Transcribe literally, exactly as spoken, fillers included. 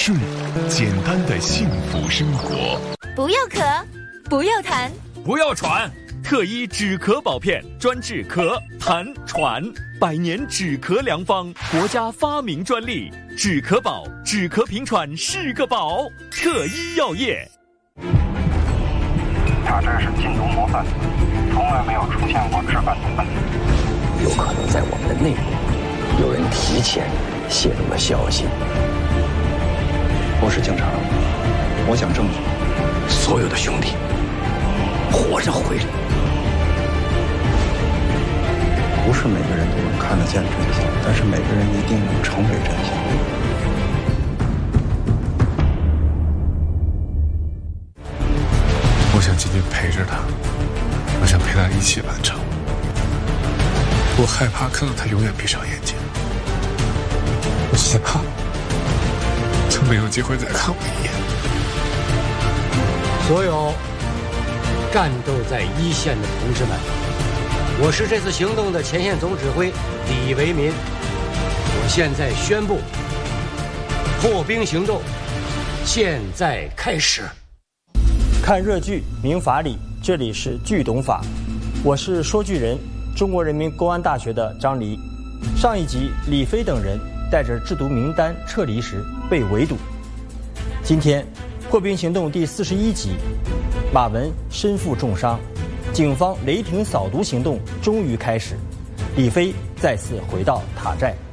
顺，简单的幸福生活。 不要咳，不要痰， 不要喘。特一止咳宝片，专治咳、痰、喘，百年止咳良方，国家发明专利。止咳宝，止咳平喘是个宝。特一药业。 他这是禁毒模范，从来没有出现过置办毒贩。 有可能在我们的内部，有人提前泄露了消息。 我是警察，我讲证据。 所有的兄弟，活着回来。 不是每个人都能看得见真相，但是每个人一定能成为真相。 我想紧紧陪着他，我想陪他一起完成。我害怕看到他永远闭上眼睛，我害怕他没有机会再看我一眼。 所有战斗在一线的同志们，我是这次行动的前线总指挥李维民。我现在宣布，破冰行动现在开始。 看热剧明法理，这里是剧懂法，我是说剧人，中国人民公安大学的张黎。上一集李飞等人带着制毒名单撤离时被围堵，今天破冰行动第四十一集，马文身负重伤，警方雷霆扫毒行动终于开始，李飞再次回到塔寨。